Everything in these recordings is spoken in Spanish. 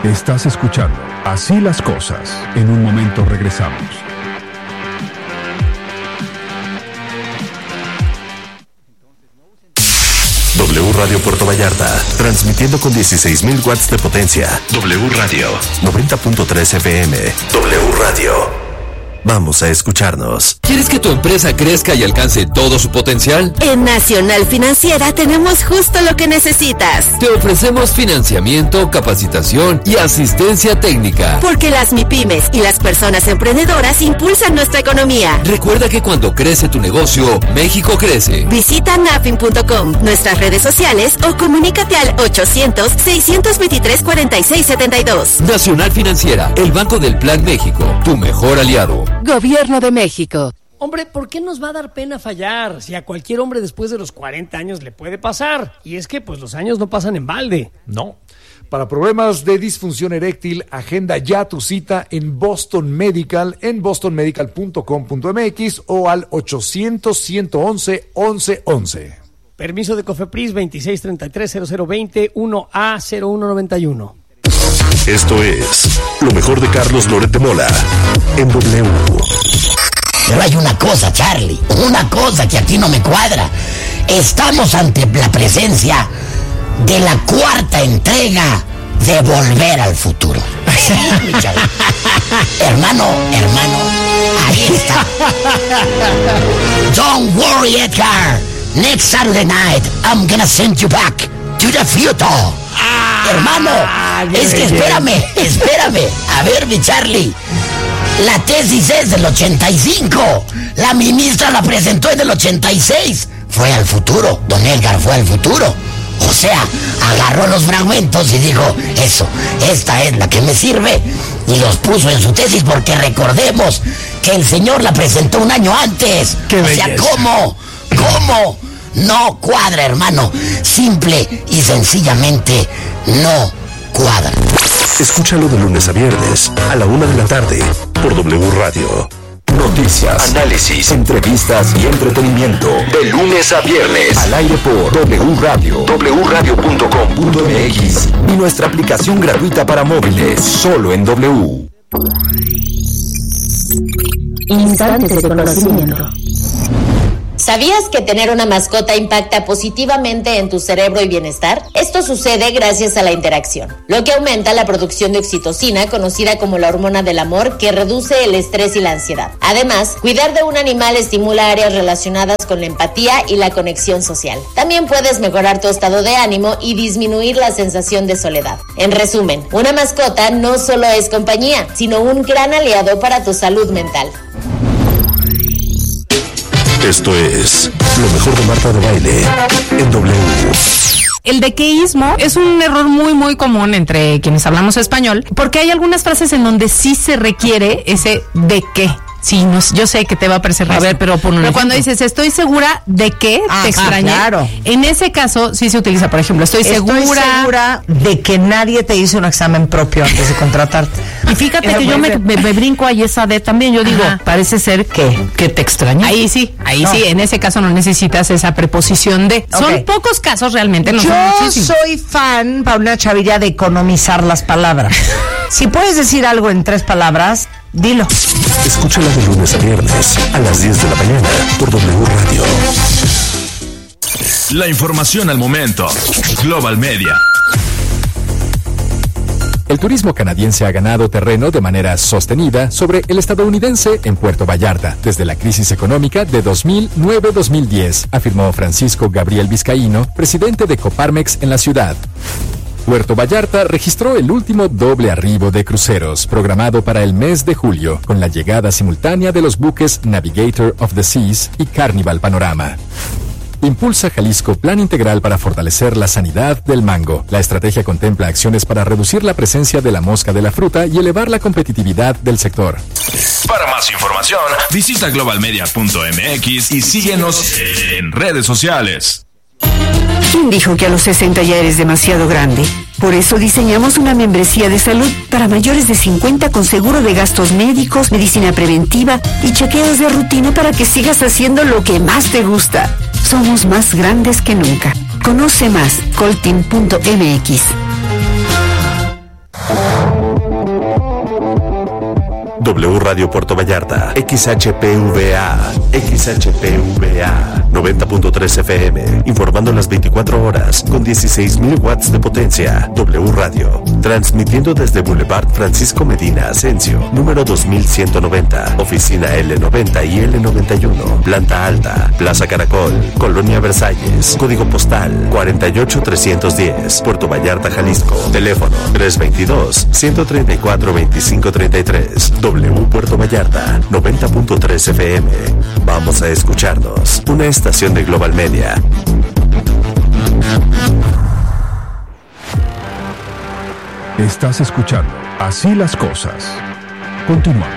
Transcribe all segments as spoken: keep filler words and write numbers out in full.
Estás escuchando Así las Cosas. En un momento regresamos. W Radio Puerto Vallarta, transmitiendo con dieciséis mil watts de potencia. W Radio, noventa punto tres F M. W Radio. Vamos a escucharnos. ¿Quieres que tu empresa crezca y alcance todo su potencial? En Nacional Financiera tenemos justo lo que necesitas. Te ofrecemos financiamiento, capacitación y asistencia técnica. Porque las MIPYMES y las personas emprendedoras impulsan nuestra economía. Recuerda que cuando crece tu negocio, México crece. Visita nafin punto com, nuestras redes sociales o comunícate al ochocientos, seiscientos veintitrés, cuarenta y seis setenta y dos. Nacional Financiera, el Banco del Plan México, tu mejor aliado. Gobierno de México. Hombre, ¿por qué nos va a dar pena fallar? Si a cualquier hombre después de los cuarenta años le puede pasar. Y es que, pues, los años no pasan en balde. No. Para problemas de disfunción eréctil, agenda ya tu cita en Boston Medical, en boston medical punto com punto m x o al ochocientos, ciento once, once once. Permiso de COFEPRIS veintiséis treinta y tres, cero cero veinte, uno A cero uno noventa y uno. Esto es lo mejor de Carlos Loret de Mola en W. Pero hay una cosa, Charlie, una cosa que aquí no me cuadra. Estamos ante la presencia de la cuarta entrega de Volver al Futuro. Sí, mi Charlie. Hermano, hermano, ahí está. Don't worry, Edgar. Next Saturday night, I'm gonna send you back to the future. Ah, hermano, es que espérame, espérame. A ver, mi Charlie. La tesis es del ochenta y cinco. La ministra la presentó en el ochenta y seis. Fue al futuro. Don Edgar fue al futuro. O sea, agarró los fragmentos y dijo, eso, esta es la que me sirve. Y los puso en su tesis porque recordemos que el señor la presentó un año antes. Qué o sea, belleza. ¿cómo? ¿Cómo? No cuadra, hermano. Simple y sencillamente no cuadra. Escúchalo de lunes a viernes a la una de la tarde por W Radio. Noticias, análisis, entrevistas y entretenimiento. De lunes a viernes al aire por W Radio, w radio punto com punto m x y nuestra aplicación gratuita para móviles. Solo en W. Instantes de conocimiento. ¿Sabías que tener una mascota impacta positivamente en tu cerebro y bienestar? Esto sucede gracias a la interacción, lo que aumenta la producción de oxitocina, conocida como la hormona del amor, que reduce el estrés y la ansiedad. Además, cuidar de un animal estimula áreas relacionadas con la empatía y la conexión social. También puedes mejorar tu estado de ánimo y disminuir la sensación de soledad. En resumen, una mascota no solo es compañía, sino un gran aliado para tu salud mental. Esto es lo mejor de Marta de Baile en W. El dequeísmo es un error muy muy común entre quienes hablamos español, porque hay algunas frases en donde sí se requiere ese de qué. Sí, no, yo sé que te va a parecer raro. A ver, pero pon un Pero cuando dices, estoy segura de que ah, te extrañé, claro. En ese caso sí se utiliza, por ejemplo, estoy, estoy segura... Estoy segura de que nadie te hizo un examen propio antes de contratarte. Y fíjate Eso que yo me, me, me brinco ahí esa de también, yo digo, ajá, parece ser que, que te extrañé. Ahí sí, ahí no. sí, en ese caso no necesitas esa preposición de. Okay. Son pocos casos realmente, no yo son muchísimos. Soy fan, Paulina Chavilla, de economizar las palabras. Si puedes decir algo en tres palabras, dilo. Escúchala de lunes a viernes a las diez de la mañana por W Radio. La información al momento. Global Media. El turismo canadiense ha ganado terreno de manera sostenida sobre el estadounidense en Puerto Vallarta desde la crisis económica de dos mil nueve a dos mil diez, afirmó Francisco Gabriel Vizcaíno, presidente de Coparmex en la ciudad. Puerto Vallarta registró el último doble arribo de cruceros, programado para el mes de julio, con la llegada simultánea de los buques Navigator of the Seas y Carnival Panorama. Impulsa Jalisco Plan Integral para fortalecer la sanidad del mango. La estrategia contempla acciones para reducir la presencia de la mosca de la fruta y elevar la competitividad del sector. Para más información, visita global media punto m x y síguenos en redes sociales. ¿Quién dijo que a los sesenta ya eres demasiado grande? Por eso diseñamos una membresía de salud para mayores de cincuenta con seguro de gastos médicos, medicina preventiva y chequeos de rutina para que sigas haciendo lo que más te gusta. Somos más grandes que nunca. Conoce más, colteam punto m x. W Radio Puerto Vallarta, X H P V A, X H P V A, noventa punto tres F M, informando las veinticuatro horas con dieciséis mil watts de potencia. W Radio, transmitiendo desde Boulevard Francisco Medina Asensio, número dos mil ciento noventa, oficina L noventa y L noventa y uno, planta alta, Plaza Caracol, Colonia Versalles, código postal cuarenta y ocho trescientos diez, Puerto Vallarta, Jalisco, teléfono tres veintidós, ciento treinta y cuatro, veinticinco treinta y tres. W Puerto Vallarta, noventa punto tres F M. Vamos a escucharnos. Una estación de Global Media. Estás escuchando Así las Cosas. Continuamos.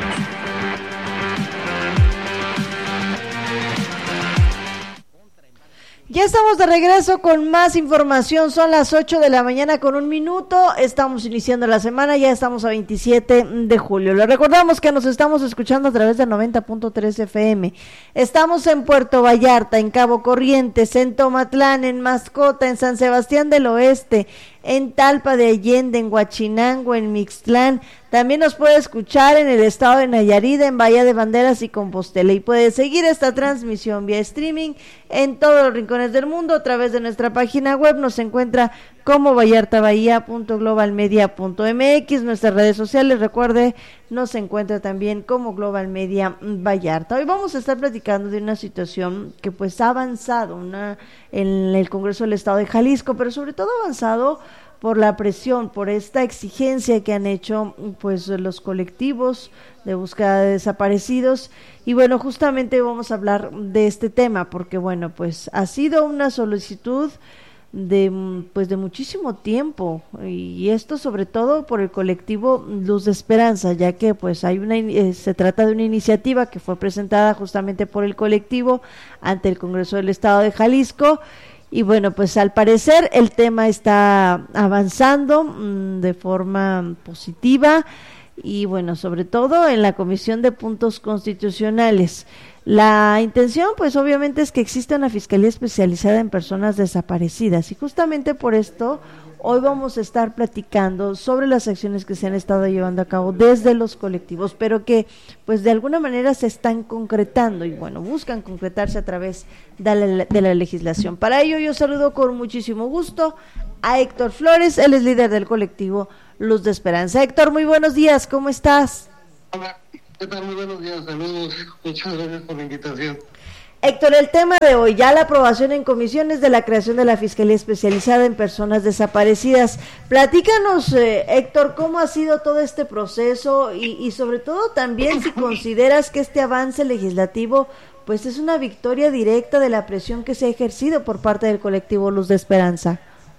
Ya estamos de regreso con más información, son las ocho de la mañana con un minuto, estamos iniciando la semana, ya estamos a veintisiete de julio. Les recordamos que nos estamos escuchando a través de noventa punto tres F M, estamos en Puerto Vallarta, en Cabo Corrientes, en Tomatlán, en Mascota, en San Sebastián del Oeste, en Talpa de Allende, en Huachinango, en Mixtlán. También nos puede escuchar en el estado de Nayarit, en Bahía de Banderas y Compostela, y puede seguir esta transmisión vía streaming en todos los rincones del mundo a través de nuestra página web. Nos encuentra como vallarta bahía punto global media punto m x. Nuestras redes sociales, recuerde, nos encuentra también como Global Media Vallarta. Hoy vamos a estar platicando de una situación que pues ha avanzado una, en el Congreso del Estado de Jalisco, pero sobre todo ha avanzado por la presión, por esta exigencia que han hecho pues los colectivos de búsqueda de desaparecidos. Y bueno, justamente vamos a hablar de este tema porque bueno, pues ha sido una solicitud de pues de muchísimo tiempo, y esto sobre todo por el colectivo Luz de Esperanza, ya que pues hay una eh, se trata de una iniciativa que fue presentada justamente por el colectivo ante el Congreso del Estado de Jalisco. Y bueno, pues al parecer el tema está avanzando mmm, de forma positiva, y bueno, sobre todo en la Comisión de Puntos Constitucionales. La intención, pues obviamente, es que exista una fiscalía especializada en personas desaparecidas, y justamente por esto hoy vamos a estar platicando sobre las acciones que se han estado llevando a cabo desde los colectivos, pero que pues de alguna manera se están concretando y bueno, buscan concretarse a través de la, de la legislación. Para ello yo saludo con muchísimo gusto a Héctor Flores, él es líder del colectivo Luz de Esperanza. Héctor, muy buenos días, ¿cómo estás? Hola, ¿qué tal? Muy buenos días, saludos, muchas gracias por la invitación. Héctor, el tema de hoy, ya la aprobación en comisiones de la creación de la Fiscalía Especializada en Personas Desaparecidas. Platícanos, eh, Héctor, cómo ha sido todo este proceso y, y sobre todo también si consideras que este avance legislativo pues es una victoria directa de la presión que se ha ejercido por parte del colectivo Luz de Esperanza.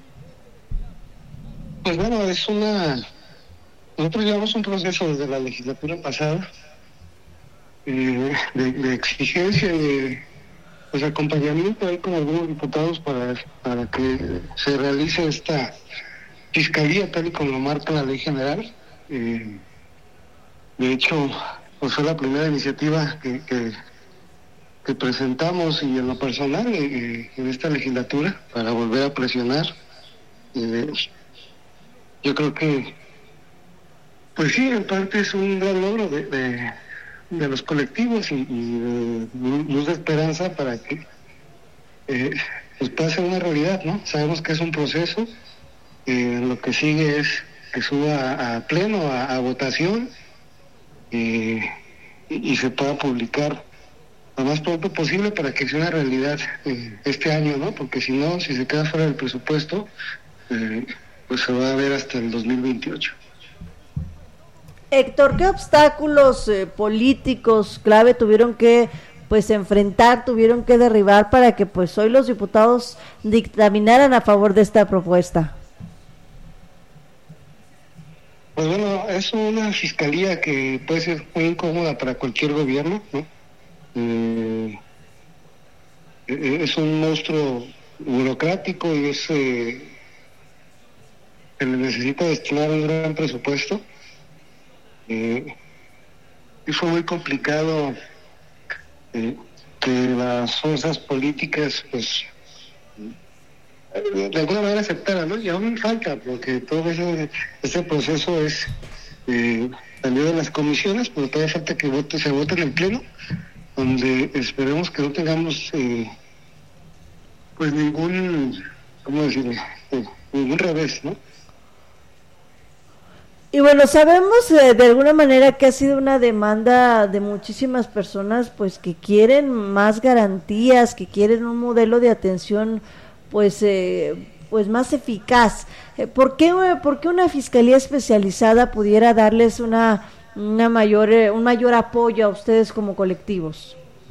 Pues bueno, es una... Nosotros llevamos un proceso desde la legislatura pasada eh, de, de exigencia y de pues acompañamiento ahí con algunos diputados para, para que se realice esta fiscalía tal y como lo marca la ley general. Eh, de hecho, pues fue la primera iniciativa que, que, que presentamos y en lo personal eh, en esta legislatura para volver a presionar. Eh, yo creo que pues sí, en parte es un gran logro de, de, de los colectivos y, y de Luz de Esperanza para que eh, pues pase una realidad, ¿no? Sabemos que es un proceso, eh, lo que sigue es que suba a, a pleno, a, a votación eh, y, y se pueda publicar lo más pronto posible para que sea una realidad eh, este año, ¿no? Porque si no, si se queda fuera del presupuesto, eh, pues se va a ver hasta el dos mil veintiocho. Héctor, ¿qué obstáculos eh, políticos clave tuvieron que pues enfrentar, tuvieron que derribar para que pues hoy los diputados dictaminaran a favor de esta propuesta? Pues bueno, es una fiscalía que puede ser muy incómoda para cualquier gobierno, ¿no? Eh, es un monstruo burocrático y es eh, se le necesita destinar un gran presupuesto. Eh, y fue muy complicado eh, que las fuerzas políticas pues de alguna manera aceptaran, ¿no? Y aún falta, porque todo ese, ese proceso es eh, salió de las comisiones, pero todavía falta que vote, se vote en el pleno, donde esperemos que no tengamos eh, pues ningún, ¿cómo decirlo? Eh, ningún revés, ¿no? Y bueno, sabemos eh, de alguna manera que ha sido una demanda de muchísimas personas, pues que quieren más garantías, que quieren un modelo de atención, pues, eh, pues más eficaz. Eh, ¿Por qué, por qué una fiscalía especializada pudiera darles una, una mayor, eh, un mayor apoyo a ustedes como colectivos?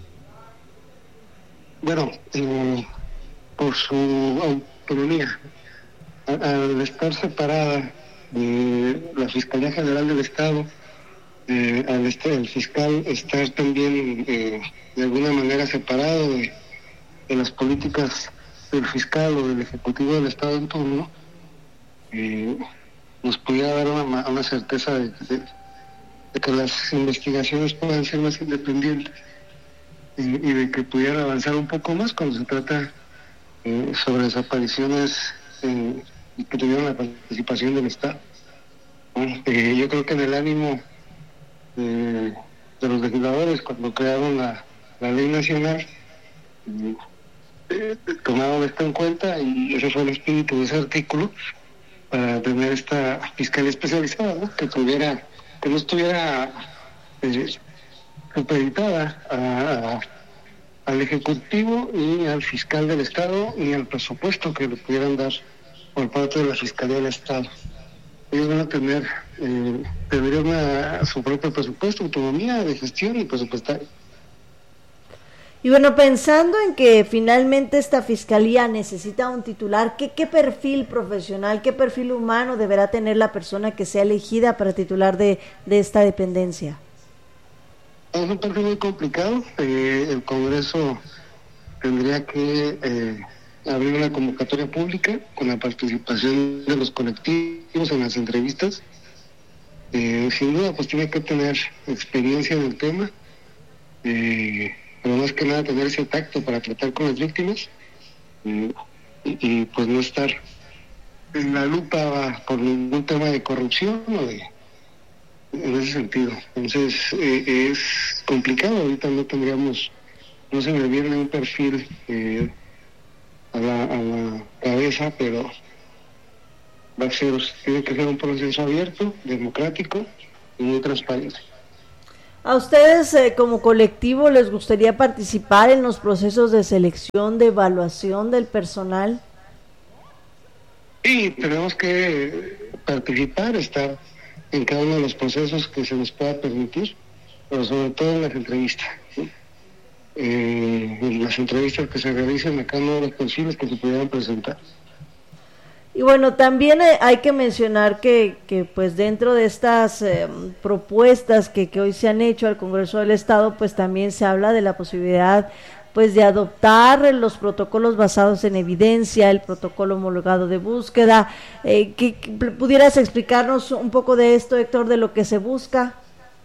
Bueno, eh, por su autonomía, al, al estar separada de la Fiscalía General del Estado, eh, al este, el fiscal estar también eh, de alguna manera separado de, de las políticas del fiscal o del Ejecutivo del Estado en turno, eh, nos pudiera dar una, una certeza de, de, de que las investigaciones puedan ser más independientes y, y de que pudieran avanzar un poco más cuando se trata eh, sobre desapariciones eh, y que tuvieron la participación del Estado. Bueno, eh, yo creo que en el ánimo de, de los legisladores cuando crearon la, la ley nacional, eh, eh, tomaron esto en cuenta y ese fue el espíritu de ese artículo para tener esta fiscalía especializada, ¿no? Que tuviera, que no estuviera eh, supeditada a, a, al Ejecutivo ni al fiscal del Estado ni al presupuesto que le pudieran dar por parte de la Fiscalía del Estado. Ellos van a tener, eh, tendrían una, su propio presupuesto, autonomía de gestión y presupuestaria. Y bueno, pensando en que finalmente esta fiscalía necesita un titular, ¿qué, qué perfil profesional, qué perfil humano deberá tener la persona que sea elegida para titular de, de esta dependencia? Es un perfil muy complicado. Eh, el Congreso tendría que eh, abrir una convocatoria pública con la participación de los colectivos en las entrevistas. Eh, sin duda, pues tiene que tener experiencia en el tema, eh, pero más que nada tener ese tacto para tratar con las víctimas eh, y, y pues no estar en la lupa por ningún tema de corrupción o de, en ese sentido. Entonces eh, es complicado. Ahorita no tendríamos, no se me viene un perfil eh, A la, a la cabeza, pero va a ser, tiene que ser un proceso abierto, democrático y muy transparente. ¿A ustedes eh, como colectivo les gustaría participar en los procesos de selección, de evaluación del personal? Sí, tenemos que participar, estar en cada uno de los procesos que se nos pueda permitir, pero sobre todo en las entrevistas, ¿sí? Eh, en las entrevistas que se realicen a cada uno de los perfiles que se pudieran presentar. Y bueno, también hay que mencionar que, que pues dentro de estas eh, propuestas que, que hoy se han hecho al Congreso del Estado, pues también se habla de la posibilidad pues de adoptar los protocolos basados en evidencia, el protocolo homologado de búsqueda. Eh, que, que ¿Pudieras explicarnos un poco de esto, Héctor, de lo que se busca?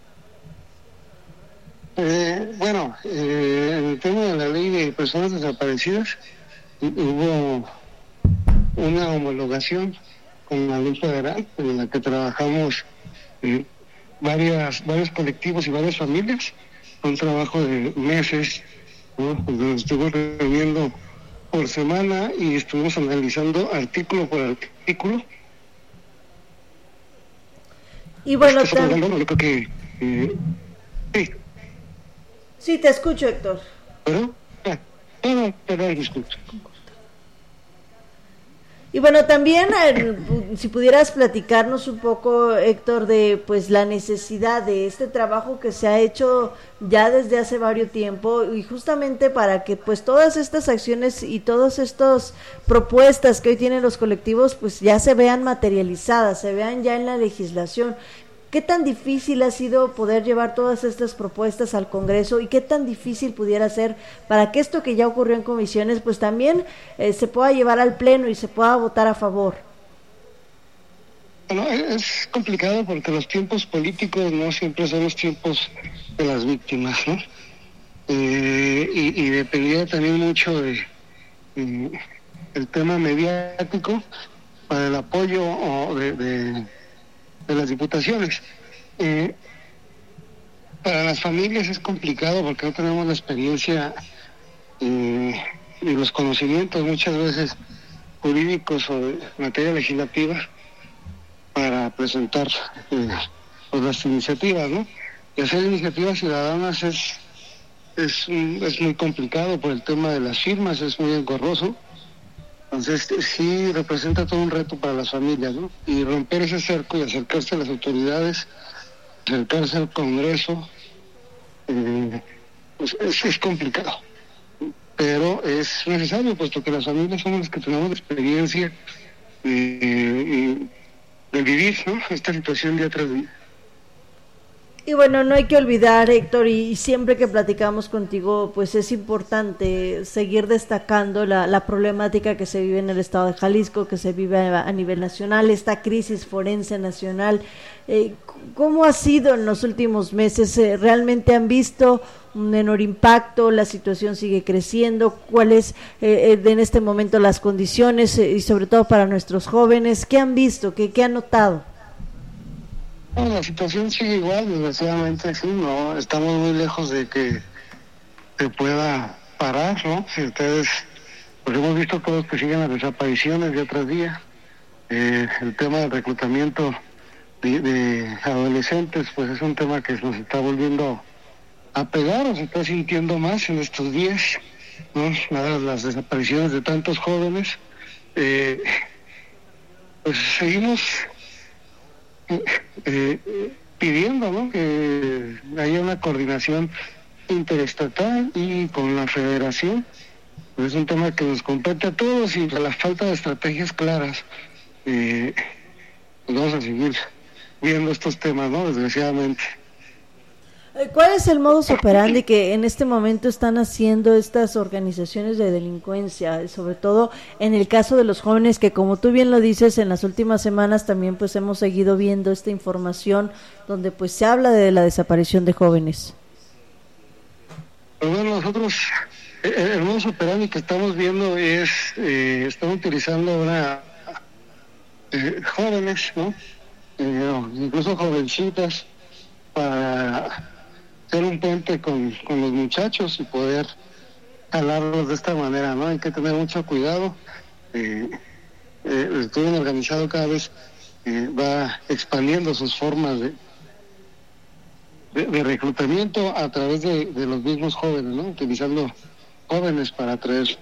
Eh, bueno, eh, en el tema de la ley de personas desaparecidas hubo una homologación con la ley federal en la que trabajamos eh, varias, varios colectivos y varias familias, un trabajo de meses, ¿no? Nos estuvimos reuniendo por semana y estuvimos analizando artículo por artículo. Y bueno, es que también... yo creo que eh, sí. Sí, te escucho, Héctor. ¿Pero? Ah, no, perdón, disculpe. Y bueno, también eh, si pudieras platicarnos un poco, Héctor, de pues la necesidad de este trabajo que se ha hecho ya desde hace varios tiempo y justamente para que pues todas estas acciones y todas estas propuestas que hoy tienen los colectivos pues ya se vean materializadas, se vean ya en la legislación. ¿Qué tan difícil ha sido poder llevar todas estas propuestas al Congreso y qué tan difícil pudiera ser para que esto que ya ocurrió en comisiones pues también eh, se pueda llevar al Pleno y se pueda votar a favor? Bueno, es complicado porque los tiempos políticos no siempre son los tiempos de las víctimas, ¿no? Eh, y, y dependía también mucho de, de el tema mediático para el apoyo o de, de de las diputaciones. eh, para las familias es complicado porque no tenemos la experiencia eh, y los conocimientos muchas veces jurídicos o de materia legislativa para presentar eh, pues las iniciativas, ¿no? Y hacer iniciativas ciudadanas es es, es muy complicado por el tema de las firmas, es muy engorroso. Entonces sí representa todo un reto para las familias, ¿no? Y romper ese cerco y acercarse a las autoridades, acercarse al Congreso, eh, pues es, es complicado. Pero es necesario, puesto que las familias somos las que tenemos la experiencia de, de vivir, ¿no?, esta situación día tras día. Y bueno, no hay que olvidar, Héctor, y siempre que platicamos contigo, pues es importante seguir destacando la, la problemática que se vive en el estado de Jalisco, que se vive a, a nivel nacional, esta crisis forense nacional. Eh, ¿Cómo ha sido en los últimos meses? Eh, ¿Realmente han visto un menor impacto? ¿La situación sigue creciendo? ¿Cuáles eh, en este momento las condiciones eh, y sobre todo para nuestros jóvenes? ¿Qué han visto? ¿Qué, qué han notado? Bueno, la situación sigue igual, desgraciadamente, sí, no, estamos muy lejos de que se pueda parar, ¿no? Si ustedes, pues hemos visto todos que siguen las desapariciones día tras día, eh, el tema del reclutamiento de, de adolescentes, pues es un tema que nos está volviendo a pegar, o se está sintiendo más en estos días, ¿no? Nada, las desapariciones de tantos jóvenes, eh, pues seguimos Eh, pidiendo, ¿no?, que haya una coordinación interestatal y con la federación. Pues es un tema que nos compete a todos y la falta de estrategias claras, eh, pues vamos a seguir viendo estos temas, ¿no?, desgraciadamente. ¿Cuál es el modus operandi que en este momento están haciendo estas organizaciones de delincuencia, sobre todo en el caso de los jóvenes, que como tú bien lo dices, en las últimas semanas también pues hemos seguido viendo esta información donde pues se habla de la desaparición de jóvenes? Pues bueno, nosotros el, el modus operandi que estamos viendo es eh, están utilizando ahora eh, jóvenes, ¿no?, eh, incluso jovencitas, para hacer un puente con, con los muchachos y poder jalarlos de esta manera, ¿no? Hay que tener mucho cuidado. Eh, eh, el crimen organizado cada vez eh, va expandiendo sus formas de, de, de reclutamiento a través de, de los mismos jóvenes, ¿no? Utilizando jóvenes para atraer